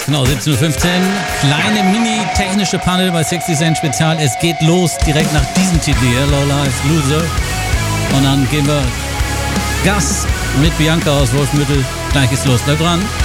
Genau, 17.15 Uhr. Kleine mini-technische Panel bei 60 Cent Spezial. Es geht los direkt nach diesem Titel hier, Low Life Loser. Und dann geben wir Gas mit Bianca aus Wolfenbüttel. Gleich geht's los. Bleib dran.